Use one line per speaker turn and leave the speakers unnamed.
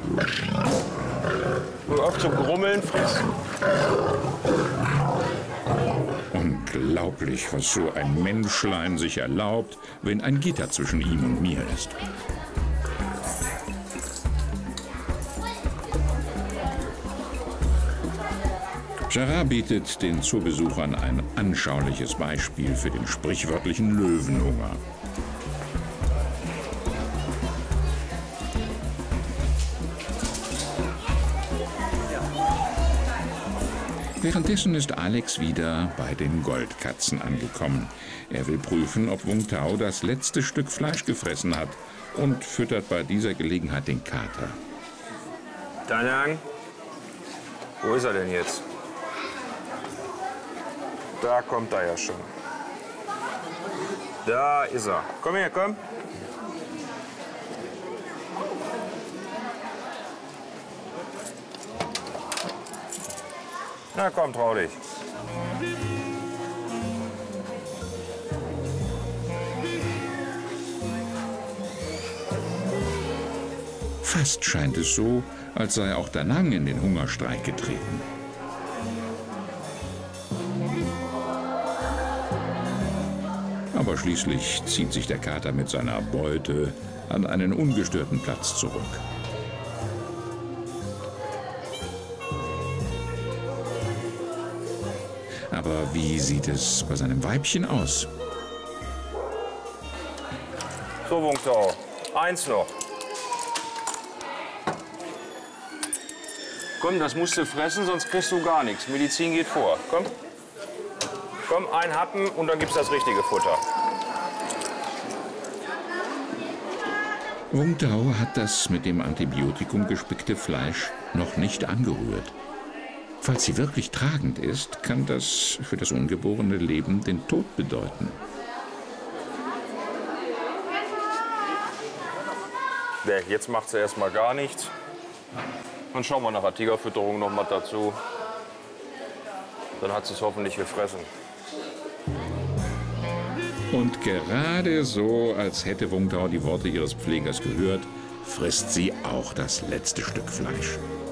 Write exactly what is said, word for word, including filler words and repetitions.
Nur auf zum Grummeln fressen.
Unglaublich, was so ein Menschlein sich erlaubt, wenn ein Gitter zwischen ihm und mir ist. Gerard bietet den Zoobesuchern ein anschauliches Beispiel für den sprichwörtlichen Löwenhunger. Währenddessen ist Alex wieder bei den Goldkatzen angekommen. Er will prüfen, ob Vung Tau das letzte Stück Fleisch gefressen hat und füttert bei dieser Gelegenheit den Kater.
Danang, wo ist er denn jetzt? Da kommt er ja schon. Da ist er. Komm her, komm. Na komm, trau dich.
Fast scheint es so, als sei auch Danang in den Hungerstreik getreten. Aber schließlich zieht sich der Kater mit seiner Beute an einen ungestörten Platz zurück. Aber wie sieht es bei seinem Weibchen aus?
So, Vung Tau, eins noch. Komm, das musst du fressen, sonst kriegst du gar nichts. Medizin geht vor. Komm. Komm, ein Happen und dann gibt's das richtige Futter.
Vung Tau hat das mit dem Antibiotikum gespickte Fleisch noch nicht angerührt. Falls sie wirklich tragend ist, kann das für das ungeborene Leben den Tod bedeuten.
Nee, jetzt macht sie erstmal gar nichts. Dann schauen wir nach der Tigerfütterung noch mal dazu. Dann hat sie es hoffentlich gefressen.
Und gerade so, als hätte Vung Tau die Worte ihres Pflegers gehört, frisst sie auch das letzte Stück Fleisch.